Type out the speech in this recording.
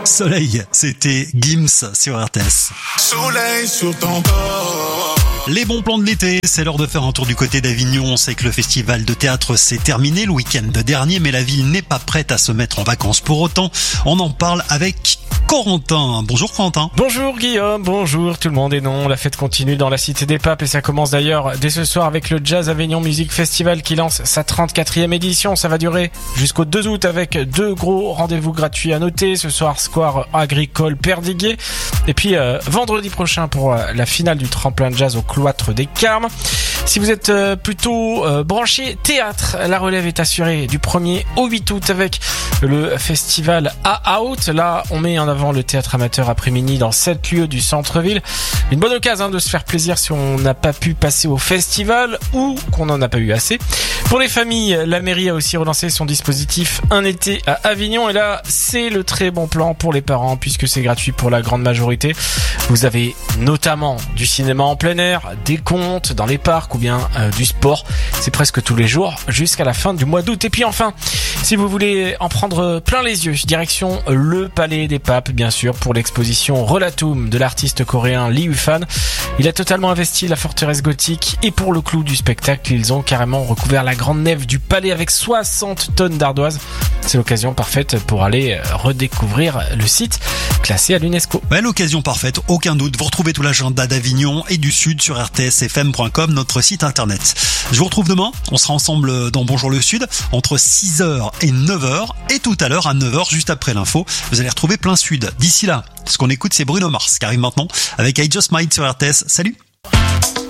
Soleil, c'était Gims sur RTS. Soleil sur ton corps. Les bons plans de l'été, c'est l'heure de faire un tour du côté d'Avignon. On sait que le festival de théâtre s'est terminé le week-end dernier, mais la ville n'est pas prête à se mettre en vacances pour autant. On en parle avec Corentin. Bonjour Corentin. Bonjour Guillaume, bonjour tout le monde. Et non, la fête continue dans la Cité des Papes et ça commence d'ailleurs dès ce soir avec le Jazz Avignon Music Festival qui lance sa 34e édition. Ça va durer jusqu'au 2 août avec 2 gros rendez-vous gratuits à noter. Ce soir, Square Agricole Perdiguet. Et puis vendredi prochain pour la finale du tremplin de jazz au Cloître des Carmes. Si vous êtes plutôt branché théâtre, la relève est assurée du 1er au 8 août avec le festival A-Out. Là, on met en avant le théâtre amateur après-midi dans 7 lieux du centre-ville. Une bonne occasion de se faire plaisir si on n'a pas pu passer au festival ou qu'on n'en a pas eu assez. Pour les familles, la mairie a aussi relancé son dispositif Un été à Avignon. Et là, c'est le très bon plan pour les parents puisque c'est gratuit pour la grande majorité. Vous avez notamment du cinéma en plein air, des contes dans les parcs ou bien du sport. C'est presque tous les jours jusqu'à la fin du mois d'août. Et puis enfin, si vous voulez en prendre plein les yeux, direction le Palais des Papes, bien sûr, pour l'exposition Relatum de l'artiste coréen Lee Ufan. Il a totalement investi la forteresse gothique et pour le clou du spectacle, ils ont carrément recouvert la grande nef du palais avec 60 tonnes d'ardoise. C'est l'occasion parfaite pour aller redécouvrir le site classé à l'UNESCO. Ouais, l'occasion parfaite, aucun doute. Vous retrouvez tout l'agenda d'Avignon et du Sud sur rtsfm.com, notre site internet. Je vous retrouve demain. On sera ensemble dans Bonjour le Sud entre 6h et 9h et tout à l'heure à 9h juste après l'info. Vous allez retrouver plein Sud. D'ici là, ce qu'on écoute, c'est Bruno Mars qui arrive maintenant avec I Just Might sur RTS. Salut!